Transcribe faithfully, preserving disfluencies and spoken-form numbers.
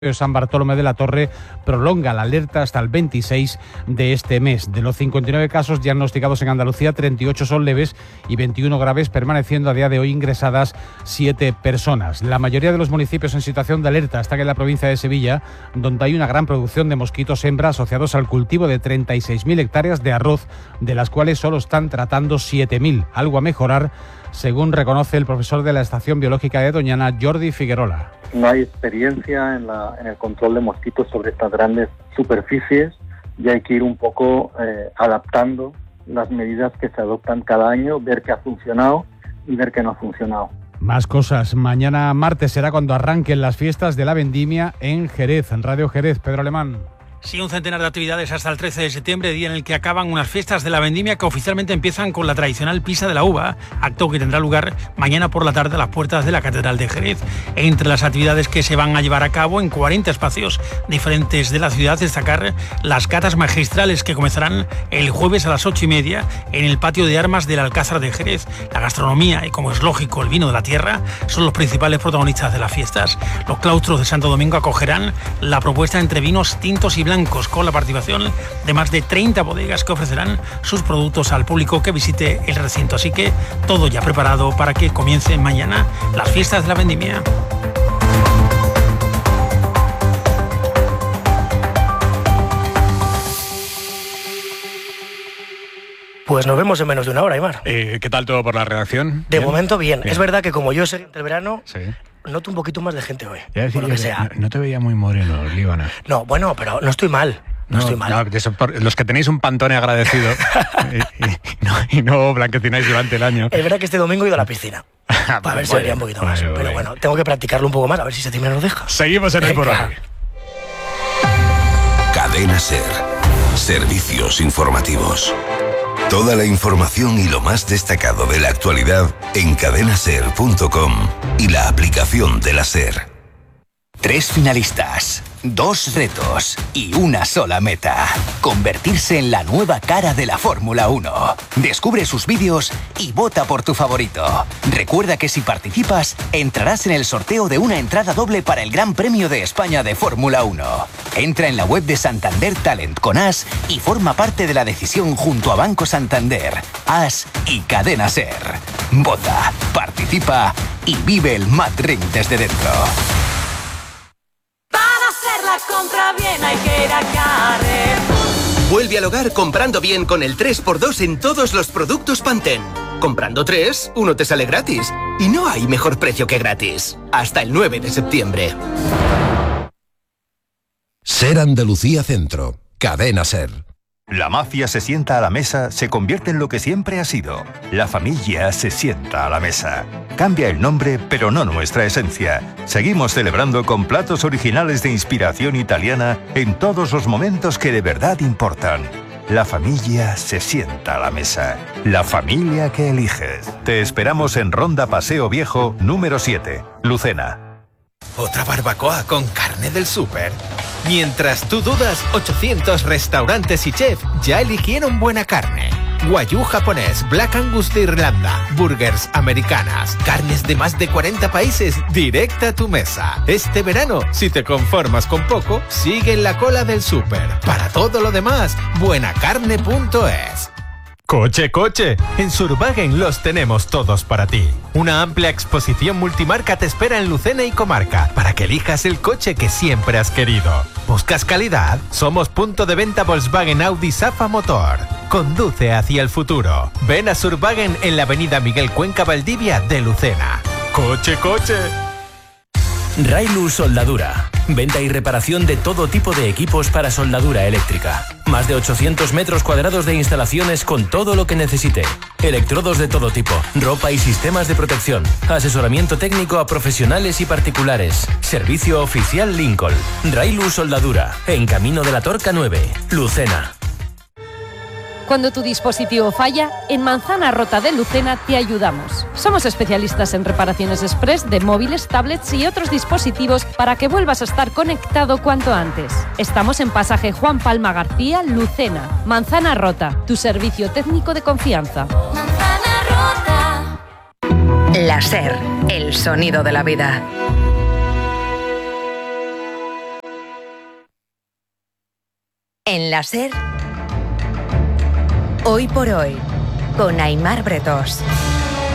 San Bartolomé de la Torre prolonga la alerta hasta el veintiséis de este mes. De los cincuenta y nueve casos diagnosticados en Andalucía, treinta y ocho son leves y veintiuno graves, permaneciendo a día de hoy ingresadas siete personas. La mayoría de los municipios en situación de alerta están en la provincia de Sevilla, donde hay una gran producción de mosquitos hembra asociados al cultivo de treinta y seis mil hectáreas de arroz, de las cuales solo están tratando siete mil, algo a mejorar, según reconoce el profesor de la Estación Biológica de Doñana, Jordi Figuerola. No hay experiencia en, la, en el control de mosquitos sobre estas grandes superficies y hay que ir un poco eh, adaptando las medidas que se adoptan cada año, ver qué ha funcionado y ver qué no ha funcionado. Más cosas. Mañana martes será cuando arranquen las fiestas de la vendimia en Jerez, en Radio Jerez. Pedro Alemán. Sí, un centenar de actividades hasta el trece de septiembre, día en el que acaban unas fiestas de la vendimia que oficialmente empiezan con la tradicional pisa de la uva, acto que tendrá lugar mañana por la tarde a las puertas de la Catedral de Jerez. Entre las actividades que se van a llevar a cabo en cuarenta espacios diferentes de la ciudad, destacar las catas magistrales que comenzarán el jueves a las ocho y media en el patio de armas del Alcázar de Jerez. La gastronomía y, como es lógico, el vino de la tierra son los principales protagonistas de las fiestas. Los claustros de Santo Domingo acogerán la propuesta entre vinos tintos y blancos, con la participación de más de treinta bodegas que ofrecerán sus productos al público que visite el recinto. Así que todo ya preparado para que comiencen mañana las fiestas de la vendimia. Pues nos vemos en menos de una hora, Aimar. Eh, ¿Qué tal todo por la redacción? De ¿Bien? momento bien. bien. Es verdad que como yo soy del verano, sí. noto un poquito más de gente hoy. Ya decía por lo que yo, sea. No, no te veía muy moreno, Líbana. No, bueno, pero no estoy mal. No, no estoy mal. No, eso por, los que tenéis un Pantone agradecido y, y, no, y no blanquecináis durante el año. Es verdad que este domingo he ido a la piscina. Para ver si bueno, vería un poquito bueno, más. bueno. Pero bueno, tengo que practicarlo un poco más, a ver si se me lo deja. Seguimos en el por hoy. Cadena SER. Servicios informativos. Toda la información y lo más destacado de la actualidad en cadena ser punto com y la aplicación de la SER. Tres finalistas, dos retos y una sola meta. Convertirse en la nueva cara de la Fórmula uno. Descubre sus vídeos y vota por tu favorito. Recuerda que si participas, entrarás en el sorteo de una entrada doble para el Gran Premio de España de Fórmula uno. Entra en la web de Santander Talent con As y forma parte de la decisión junto a Banco Santander, As y Cadena SER. Vota, participa y vive el Mad Ring desde dentro. La compra bien hay que ir a Carrefour. Vuelve al hogar comprando bien con el tres por dos en todos los productos Pantene. Comprando tres, uno te sale gratis. Y no hay mejor precio que gratis. Hasta el nueve de septiembre. SER Andalucía Centro. Cadena SER. La mafia se sienta a la mesa, se convierte en lo que siempre ha sido. La familia se sienta a la mesa. Cambia el nombre, pero no nuestra esencia. Seguimos celebrando con platos originales de inspiración italiana en todos los momentos que de verdad importan. La familia se sienta a la mesa. La familia que eliges. Te esperamos en Ronda Paseo Viejo, número siete, Lucena. Otra barbacoa con carne del súper. Mientras tú dudas, ochocientos restaurantes y chefs ya eligieron buena carne. Wagyu japonés, Black Angus de Irlanda, burgers americanas, carnes de más de cuarenta países, directa a tu mesa. Este verano, si te conformas con poco, sigue en la cola del súper. Para todo lo demás, buenacarne punto es. ¡Coche, coche! En Surbagen los tenemos todos para ti. Una amplia exposición multimarca te espera en Lucena y comarca para que elijas el coche que siempre has querido. ¿Buscas calidad? Somos punto de venta Volkswagen Audi Safa Motor. Conduce hacia el futuro. Ven a Surbagen en la avenida Miguel Cuenca Valdivia de Lucena. ¡Coche, coche! Railu Soldadura. Venta y reparación de todo tipo de equipos para soldadura eléctrica. Más de ochocientos metros cuadrados de instalaciones con todo lo que necesite. Electrodos de todo tipo, ropa y sistemas de protección. Asesoramiento técnico a profesionales y particulares. Servicio oficial Lincoln. Railu Soldadura. En Camino de la Torca nueve, Lucena. Cuando tu dispositivo falla, en Manzana Rota de Lucena te ayudamos. Somos especialistas en reparaciones express de móviles, tablets y otros dispositivos para que vuelvas a estar conectado cuanto antes. Estamos en Pasaje Juan Palma García, Lucena. Manzana Rota, tu servicio técnico de confianza. Manzana Rota. La SER, el sonido de la vida. En la SER, Hoy por Hoy, con Aimar Bretós.